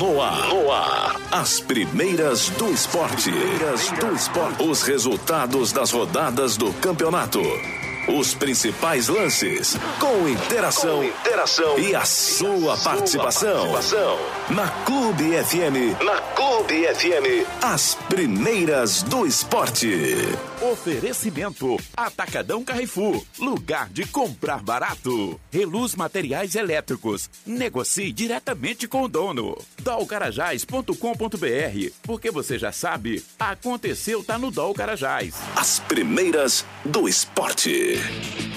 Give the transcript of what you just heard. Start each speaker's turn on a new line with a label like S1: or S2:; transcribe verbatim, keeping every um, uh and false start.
S1: No ar, no ar, as primeiras do esporte. Primeiras do esporte. Os resultados das rodadas do campeonato. Os principais lances, com interação, com interação e a sua, a participação. participação. Na Clube F M. Na Clube F M. As primeiras do esporte.
S2: Oferecimento: Atacadão Carrefour. Lugar de comprar barato. Reluz Materiais Elétricos. Negocie diretamente com o dono. dol carajás ponto com ponto br. Porque você já sabe, aconteceu tá no Dol Carajás.
S1: As primeiras do esporte.